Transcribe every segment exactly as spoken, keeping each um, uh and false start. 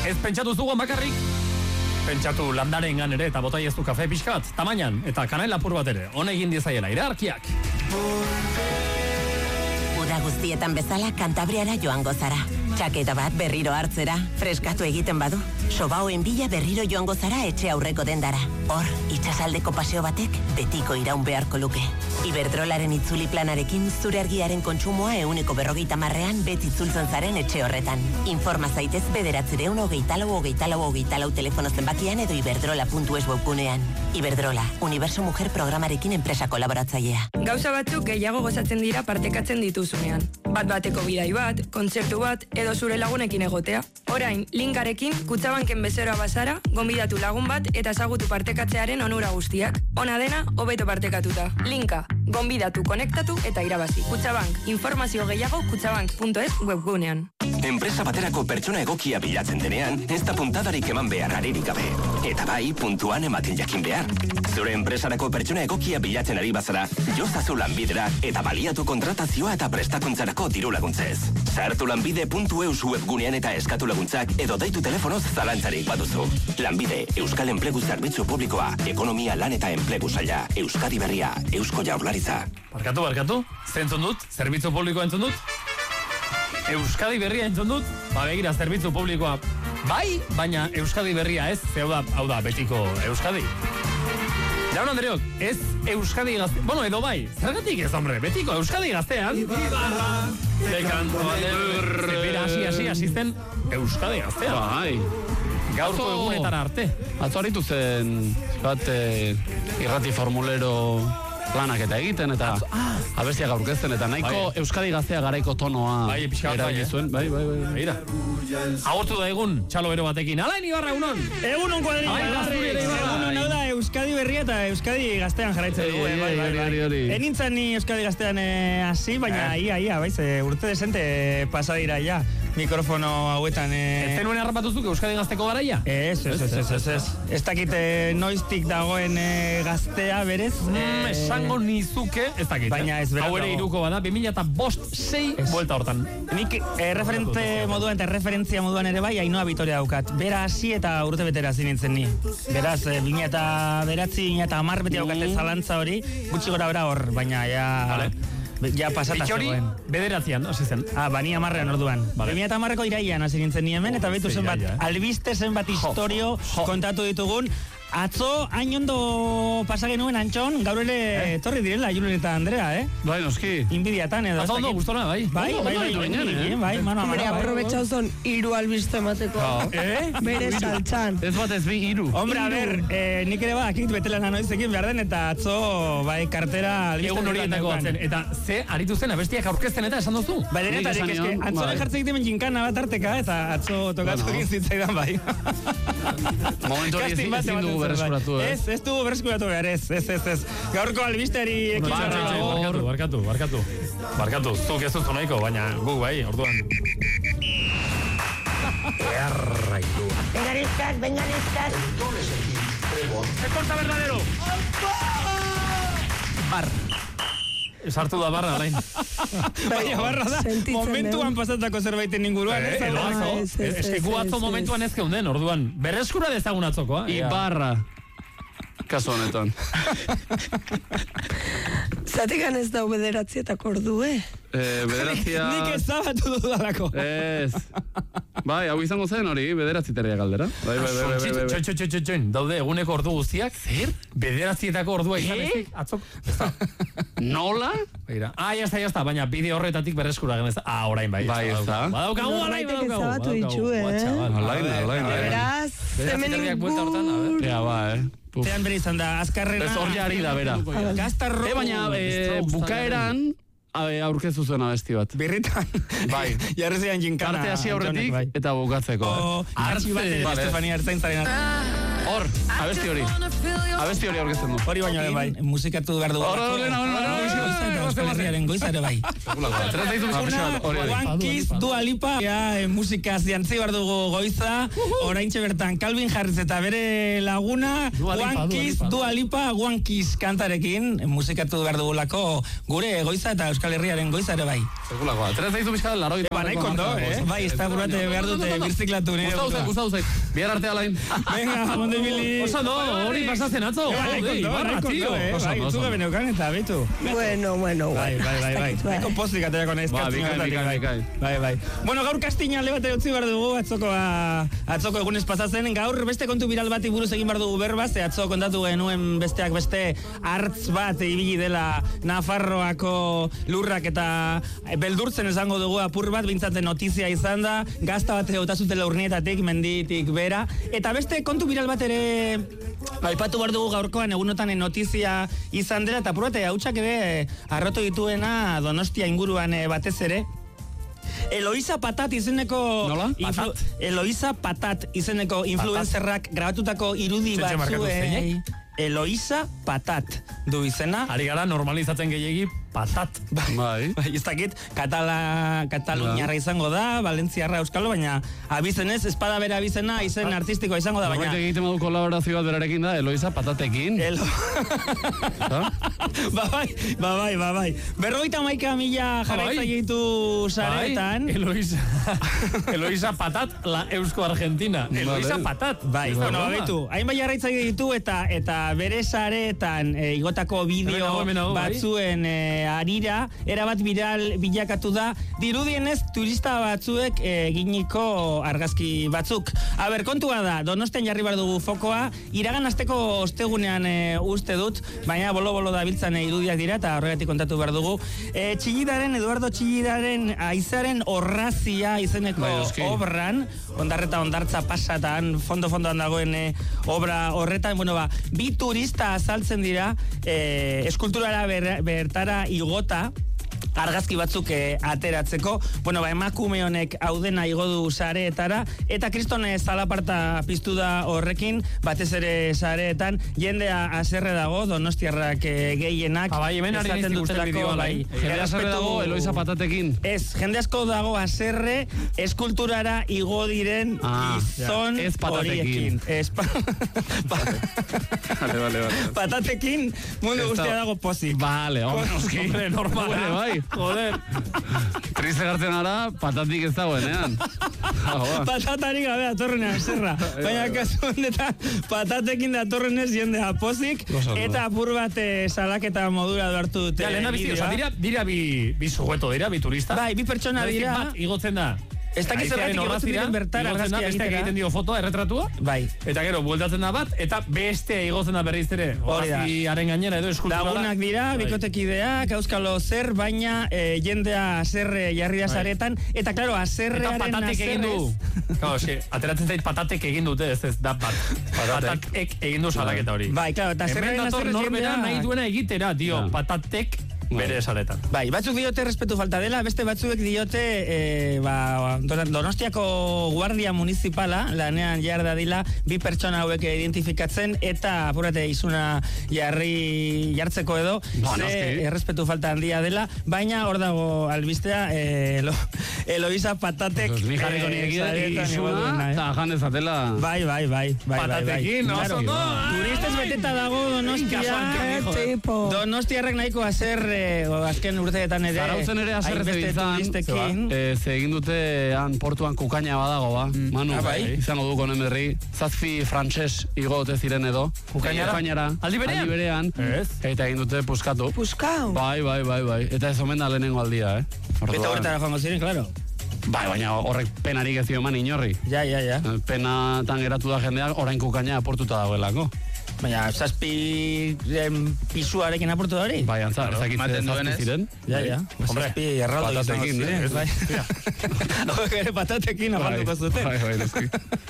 Ez pentsatu zuguan bakarrik, pentsatu landarengan ere eta botai ez du kafe pixkat, tamainan eta kanela apur bat ere, hone egin dizaiela, iraarkiak. Uda guztietan bezala Kantabriara joango zara. Txaketa bat berriro hartzera, freskatu egiten badu. Sobaoen bila berriro joango zara etxe aurreko dendara. Hor, itsasaldeko paseo batek betiko iraun beharko luke. Iberdrolaren itzuli planarekin zure argiaren kontsumoa euneko berrogeita marrean beti itzultzen zaren etxe horretan. Informa zaitez bederatzireun hogeita lau hogeita lau hogeita lau telefono zenbakian edo iberdrola puntu es webgunean. Iberdrola, Universo Mujer programarekin enpresa kolaboratzailea. Gauza batzuk gehiago gozatzen dira partekatzen dituzunean. Bat bateko bidai bat, kontzertu bat, edo zure lagunekin egotea. Orain, linkarekin, Kutxabanken bezeroa bazara, gonbidatu lagun bat eta ezagutu partekatzearen onura guztiak. Ona dena, hobeto partekatuta. Linka, gonbidatu, konektatu eta irabazi. Kutxabank, informazio gehiago kutxabank puntu es webgunean. Enpresa baterako pertsona egokia bilatzen denean, ez da puntadarik eman behar aririk gabe. Eta bai, puntuan ematen jakin behar. Zure enpresarako pertsona egokia bilatzen ari bazara, jozazu lanbidera eta baliatu kontratazioa eta prestakuntzarako diru laguntzez. Sartu lanbide puntu eus webgunean eta eskatu laguntzak edo deitu telefonoz zalantzarik baduzu. Lanbide, Euskal Enplegu Zerbitzu Publikoa, Ekonomia Lan eta Enplegu Saila, Euskadi Berria, Eusko Jaurlaritza. Barkatu, barkatu, zentzun dut, zerbitzu publikoa entzun dut? Euskadi Berria entzun dut? Ba, begira, zerbitzu publikoa bai, baina Euskadi Berria ez, ze hau da, hau da, betiko Euskadi. Jaun Andreok, ez Euskadi Gazte... Bueno, edo bai, zergatik ez, hombre, betiko Euskadi Gaztean... Ibarra, dekanto aleur... Zepera, hasi, hasi, hasi zen Euskadi Gaztean. Bai. Gaurko egunetara arte. Atzo haritu zen, bat, eh, irrati formulero lanak eta egiten, eta ah. abestia gaurkezten, eta nahiko bai. Euskadi Gaztea garaiko tonoa bai, erabili zuen. Bai, bai, bai. Begira. Agortu da egun, txalo bero batekin. Alain Ibarra, egunon! Egunon kuadrilla! Egunon, hau da Euskadi Berria eta Euskadi Gaztean jarraitzen dugu. Bai, bai, bai. Enintzan ni Euskadi Gaztean hasi, baina ia, ia, baiz, urte desente pasadira ja. Mikrofono hauetan... Ez zenuen harrapatuzuk Euskadi Gazteko garaia? Ez, ez, ez, ez, ez, ez. Ez dakit noiztik dagoen gaztea berez. Mm, esango nizuke, ez dakit. Baina ez berat dago. Hau ere iruko bada, bi mila eta bost sei buelta hortan. Nik referente moduan eta referentzia moduan ere bai, Ainhoa Vitoria daukat. Bera hasi eta urte betera zinintzen ni. Beraz, bi mila eta beratzi, bi mila eta hamar beti daukate zalantza hori, gutxi gora bera hor, baina ja... Ja pasata zegoen. Bederatzean, hasi zen. Ah, bani amarrean orduan. Vale. bi mila eta hamarreko iraian hasi nintzen ni hemen, eta betu zenbat, eh? albiste zenbat historio kontatu ditugun. Atzo, hain ondo pasa genuen Antxon, gaur ere eh? torri direla, Julen eta Andrea, eh? Bai, noski. Inbidiatan edo. Atzo ondo, gustona, bai. Bai, bai, bai, bai, bai, bai, mano, Hombre, aprobetxau zon, iru albiste mateko. Eh? Bere saltxan. Ez bat ez bi, iru. Hombre, a ber, eh, nik ere badakit betelana noizekin behar den, eta atzo, bai, kartera albiste. Egun horietako batzen, eta ze, aritu zen, abestiak aurkezten eta esan duzu? Bai, denetarik, eske, atzone jartze egiten jinkana bat arteka, eta atzo tokatu egin zitzaidan, bai. Momentu hori ezin dugu berreskuratu, eh? Ez, ez dugu berreskuratu behar, ez, ez, ez, ez. Gaurko albisteri ekitxarra. Barkatu, barkatu, barkatu. Barkatu, zuk ez duzu nahiko, baina gu bai, orduan. Erraitu. Benganistas, benganistas. Escolta verdadero. Bar. Sartu da barra, Alain. Baina barra da, momentuan pasatako zerbaiten inguruan. Eh, edo atzo, ez que gu atzo momentuan ez geunden, orduan. Berreskura dezagun atzokoa. Ibarra. Kaso honetan. Zatekan ez dau bederatzietako ordu, eh? Eh, bederatzia... Nik ez zabatu dudalako. Ez. Bai, hau izango zen hori, bederatziteria galdera. Bai, bai, bai, bai, bai. Txon, txon, txon, txon, daude eguneko ordu guztiak. Zer? Bederatzietako ordua izan ezik, atzok. Nola? Beira. Ah, jazta, jazta, baina bide horretatik berreskura genez. Ah, orain bai. Bai, ez da. Badaukagu, Alain, badaukagu. Zabatu ditxu, eh? Alain, alain, alain. Beraz, hemen ingur. Ja, ba, eh. Tean bere izan da, azkarrena... Ez hori ari da, bera. Gaztarro... E, baina, e, bukaeran, aurkezu zuen abesti bat. Birritan. Bai. Jarrezean jinkana. Karte hasi aurretik, eta bukatzeko. Artzi bat, Estefania Ertzaintzaren. Hor, abesti hori. Abesti hori aurkezten du. Hori baino ere bai, musikatu behar dugu. Hor, hor, lehena, Euskal Herriaren goiza ere bai. One Kiss, Dua Lipa, musikaz jantzi behar dugu goiza, oraintxe bertan Calvin Harris eta bere laguna, One Kiss, Dua Lipa, One Kiss kantarekin, musikatu behar dugulako gure goiza eta Euskal Herriaren goiza ere bai. Segulakoa, tres daizu bizkada laro. Eba, nahi kondo, eh? Bai, ez da burate behar dute birziklatu nire. Gustau zait, gustau zait. Bihar arte alain. Venga, monde bili. Oso no, hori pasatzen atzo. Eba, nahi kondo, nahi kondo, eh? Bai, utzuga beneukan eta betu. Bueno, bueno, Bai, bai, bai, bai. Eko pozik aterako nahiz kartzen. Bai, bai. Bueno, gaur kastina alde batera utzi behar dugu, atzoko, atzoko egunez pasatzen. Gaur beste kontu viral bati buruz egin behar dugu berba, ze atzo kontatu genuen besteak beste hartz bat ibili dela Nafarroako lurrak eta beldurtzen esango dugu apur bat, bintzate notizia izan da, gazta bat egotazutela urnietatik, menditik bera, eta beste kontu viral bat ere aipatu behar dugu gaurkoan egunotan notizia izan dela, eta apur bat hautsak ere arrotu dituena Donostia inguruan batez ere. Eloisa Patat izeneko influ... Eloisa Patat izeneko influencerrak grabatutako irudi batzuei. Eloisa Patat du izena. Ari gara normalizatzen gehiagi patat. Bai. Ez dakit, Katala, Kataluniarra izango da, Valentziarra euskalo, baina abizenez, espada bera abizena, izen artistikoa izango da, baina... Horretik egiten modu kolaborazio bat berarekin da, Eloisa Patatekin. Elo... ba bai, ba bai, ba bai. Berroita maika mila jarraitza gehitu saretan. Eloisa... Eloisa Patat, la Eusko Argentina. Eloisa Patat. Bai, bueno, betu, hain bai jarraitza gehitu eta eta bere saretan e, igotako bideo batzuen e, arira, erabat viral bilakatu da, dirudienez turista batzuek eginiko argazki batzuk. A ber, kontua da, Donostian jarri behar dugu fokoa, iragan asteko ostegunean e, uste dut, baina bolo-bolo da biltzan e, irudiak dira, eta horregatik kontatu behar dugu. E, Txillidaren, Eduardo Txillidaren aizaren orrazia izeneko bai, obran, ondarreta ondartza pasatan, fondo-fondoan dagoen e, obra horretan, bueno ba, bi turista azaltzen dira, e, eskulturara ber, bertara igota, argazki batzuk eh, ateratzeko, bueno, ba, emakume honek haudena igo du sareetara, eta kristone zalaparta piztu da horrekin, batez ere sareetan, jendea haserre dago, donostiarrak eh, gehienak, ba, bai, hemen esaten dutelako, bai, jende haserre dago, Eloisa Patatekin. Ez, jende asko dago haserre, eskulturara igo diren ah, gizon ez horiekin. Ez pa... vale, vale, vale. Patatekin, mundu guztia dago pozik. Vale, hombre, normal, bai. Joder. Triste gartzen ara, patatik ez dagoenean. Patatarik gabe datorrenean zerra. Baina kasu honetan, patatekin datorrenez jendea pozik, eta apur bat salaketa modura hartu dute. Ja, lehena bizi, oza, dira, dira bi, bi sujeto dira, bi turista. Bai, bi pertsona dira. Bat, igotzen da. Ez dakit zergatik egotzen diren bertara argazkia egitera. Beste egiten dio fotoa, erretratua. Bai. Eta gero, bueltatzen da bat, eta beste igotzen da berriz ere. Haren gainera edo eskulturala. Lagunak dira, bikotekideak, auskalo zer, baina e, jendea aserre jarri da saretan. Eta, klaro, aserrearen eta patatek egin du. Claro, eske, ateratzen zait patatek egin dute, ez ez da bat. Patatek egin du salaketa hori. Bai, klaro, eta aserrearen aserre jendea nahi duena egitera, dio, patatek bere saretan. Bai, batzuk diote respetu falta dela, beste batzuek diote e, ba, Donostiako Guardia Municipala lanean jarda dila bi pertsona hauek identifikatzen eta apurate izuna jarri jartzeko edo ba, ze errespetu falta handia dela, baina hor dago albistea e, lo, Eloisa Patatek pues, mi jarriko nire izuna eta jan ezatela bai, bai, bai, bai, Patatekin, no, claro, no, turistez beteta dago Donostia Donostiarrak nahiko hacer azken urteetan ere Zarautzen ere haserreze bizan ze egin dute han portuan kukaina badago ba mm. Manu, ah, bai? Izango duk honen berri zazpi frantses igote ziren edo Kukainara Aldi berean? Aldi berean eta egin dute puskatu Puskau? Bai, bai, bai, bai Eta ez omen da lehenengo aldia, eh Eta horretara joango ziren, klaro Bai, baina horrek penarik ez dio eman inorri Ja, ja, ja Penatan geratu da jendeak orain kukaina aportuta dagoelako Baina, zazpi pisuarekin aportu da hori? Bai, antza, ez dakit zazpi ziren. Ja, ja. Zazpi erraldo izango ziren. Bai. Hauek ere patatekin aportuko zuten. Bai, bai, dezki.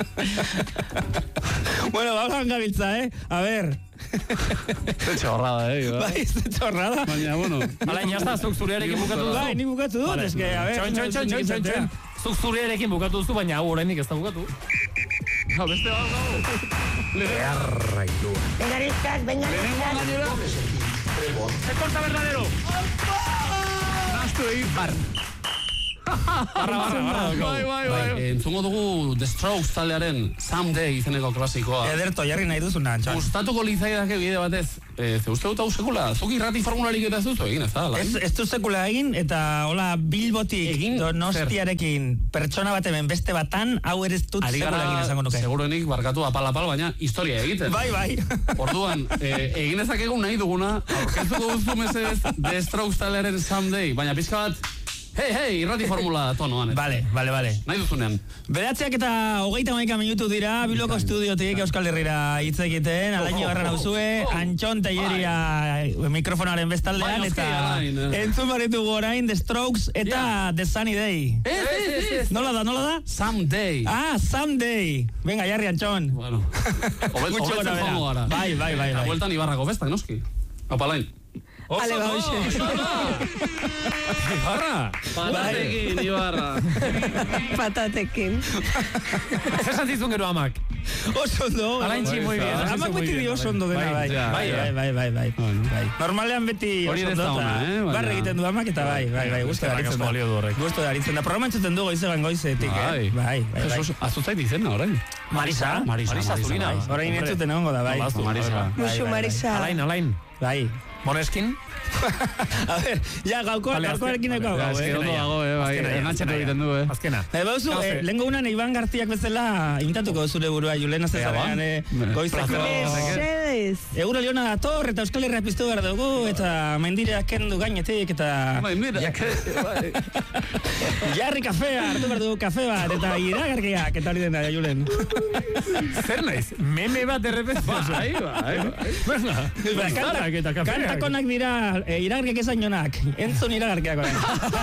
Bueno, bajan gabiltza, eh? A ver. Ze txorrada, eh? Bai, ze txorrada. Baina, bueno. Hala, inazta, zuk zurearekin bukatu duzu. Bai, nik bukatu dut, eske, a ver. Txon, txon, txon, txon, txon. Zuk zurearekin bukatu duzu, baina hau horrenik ez da bukatu. Ja, beste bat dago. Beharra ilua. Venga, listas, venga, listas. Se corta verdadero. Nastu egin. Bar. Barra, barra, barra. Bai, bai, bai. Entzungo dugu The Strokes taldearen Someday izeneko klasikoa. Ederto, jarri nahi duzuna, Antxon. Gustatuko lizaidake bide batez. E, ze uste dut hau sekula? Zuk irrati formularik eta ez duzu egin, ez da? Ez, ez du sekula egin, eta hola Bilbotik Egin, Donostiarekin pertsona bat hemen beste batan, hau ere ez dut Ari sekula gara, egin esango nuke. segurenik, barkatu apal-apal, baina historia egiten. Bai, bai. Orduan, e, egin ezakegun nahi duguna, aurkeztuko duzu mesedez The Strokes taldearen Someday, baina pizka bat, hei, hei, irrati formula tonoan. Vale, vale, vale. Nahi duzunean. Beratzeak eta hogeita maika minutu dira, Bilboko estudiotik Euskal Herrira hitz egiten, Alain Ibarra nauzue, Antxon Telleria mikrofonaren bestaldean, eta entzun baritugu orain The Strokes eta The Sunny Day. Ez, ez, ez. Nola da, nola da? Someday. Ah, Someday. Venga, jarri, Antxon. Bueno, hobetzen joango gara. Bai, bai, bai. Eta bueltan Ibarrako bestak, noski. Apa, Alain. Ale, ba, hoxe. Ibarra. Patatekin, Ibarra. Patatekin. Zer santzizun gero amak? Oso ondo. Alaintzi, muy bien. Amak beti di oso ondo dena, bai. Bai, bai, bai, bai. Normalean beti oso ondo eta barra egiten du amak eta bai, bai, bai. Gusto da aritzen da. Gusto da aritzen da. Programa entzuten dugu izegan goizetik, eh? Bai, bai, bai. Azuzait izena, orain. Marisa. Marisa, Marisa. Orain entzuten egongo da, bai. Marisa. Musu Marisa. Alain, Alain. Bai. Moneskin? A ver, ya gauko, gaukoarekin eko gau, eh? Ondo dago, eh, bai, enatxetu egiten du, eh? Azkena. Bauzu, lehenko unan Iban Garziak bezala imitatuko zure burua, Julen Azezarean, goizeko. Mesedez. Euro Leona dator, eta Euskal Herria piztu behar dugu, eta mendireak kendu gainetik, eta... Mendireak, bai. Jarri kafea, hartu behar dugu kafe bat, eta iragarkiak, eta hori dena, Julen. Zer naiz? Meme bat errepez. Bai, bai, bai. Kantakonak dira, iragarkiak esan jonak. Entzun iragarkiak orain.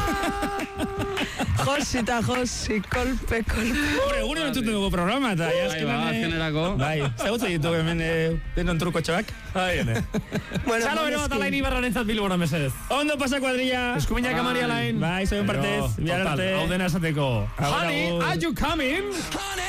Josi eta josi, kolpe, kolpe. Hombre, gure entzuten dugu programa, eta azkenerako. Bai, zagutze ditu hemen denon truko txabak. Bai, ene. Txalo bero bat Alain Ibarra nentzat Bilbora mesedez. Ondo pasa kuadrilla. Eskuminak amari Alain. Bai, zoen partez. Total, hau dena esateko. Honey, are you coming?